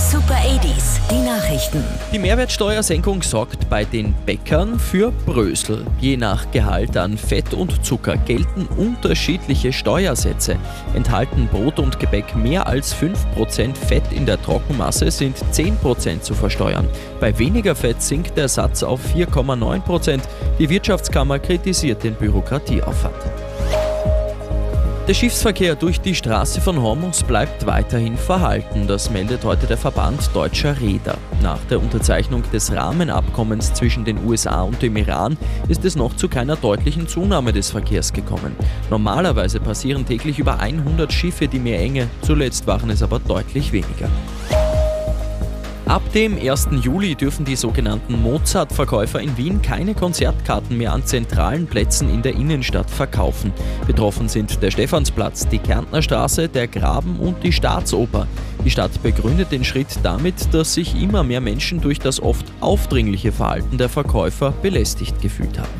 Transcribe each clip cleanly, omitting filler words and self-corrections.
Super 80s, die Nachrichten. Die Mehrwertsteuersenkung sorgt bei den Bäckern für Brösel. Je nach Gehalt an Fett und Zucker gelten unterschiedliche Steuersätze. Enthalten Brot und Gebäck mehr als 5% Fett in der Trockenmasse, sind 10% zu versteuern. Bei weniger Fett sinkt der Satz auf 4,9%. Die Wirtschaftskammer kritisiert den Bürokratieaufwand. Der Schiffsverkehr durch die Straße von Hormuz bleibt weiterhin verhalten. Das meldet heute der Verband Deutscher Reeder. Nach der Unterzeichnung des Rahmenabkommens zwischen den USA und dem Iran ist es noch zu keiner deutlichen Zunahme des Verkehrs gekommen. Normalerweise passieren täglich über 100 Schiffe die Meerenge, zuletzt waren es aber deutlich weniger. Ab dem 1. Juli dürfen die sogenannten Mozart-Verkäufer in Wien keine Konzertkarten mehr an zentralen Plätzen in der Innenstadt verkaufen. Betroffen sind der Stephansplatz, die Kärntner Straße, der Graben und die Staatsoper. Die Stadt begründet den Schritt damit, dass sich immer mehr Menschen durch das oft aufdringliche Verhalten der Verkäufer belästigt gefühlt haben.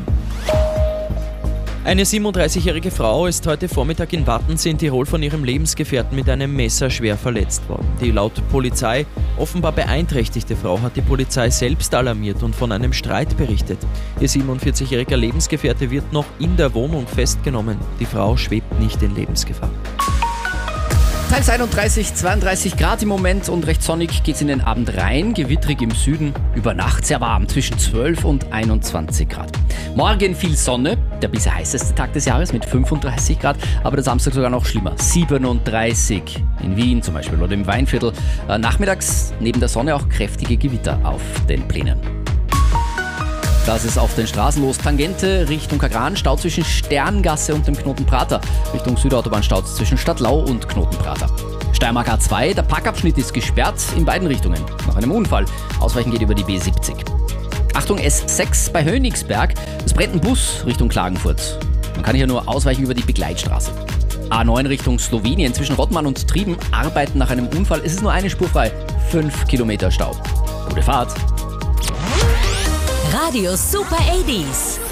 Eine 37-jährige Frau ist heute Vormittag in Wattens in Tirol von ihrem Lebensgefährten mit einem Messer schwer verletzt worden. Die laut Polizei offenbar beeinträchtigte Frau hat die Polizei selbst alarmiert und von einem Streit berichtet. Ihr 47-jähriger Lebensgefährte wird noch in der Wohnung festgenommen. Die Frau schwebt nicht in Lebensgefahr. Teils 31, 32 Grad im Moment und recht sonnig geht's in den Abend rein. Gewittrig im Süden, über Nacht sehr warm, zwischen 12 und 21 Grad. Morgen viel Sonne, der bisher heißeste Tag des Jahres mit 35 Grad, aber der Samstag sogar noch schlimmer, 37 in Wien zum Beispiel oder im Weinviertel. Nachmittags neben der Sonne auch kräftige Gewitter auf den Plänen. Das ist auf den Straßen los. Tangente Richtung Kagran, Stau zwischen Sterngasse und dem Knotenprater. Richtung Südautobahn Stau zwischen Stadtlau und Knotenprater. Steiermark A2, der Parkabschnitt ist gesperrt in beiden Richtungen. Nach einem Unfall. Ausweichen geht über die B70. Achtung, S6 bei Hönigsberg. Es brennt ein Bus Richtung Klagenfurt. Man kann hier nur ausweichen über die Begleitstraße. A9 Richtung Slowenien zwischen Rottmann und Trieben arbeiten nach einem Unfall. Es ist nur eine Spur frei. 5 Kilometer Stau. Gute Fahrt. Radio Super 80s.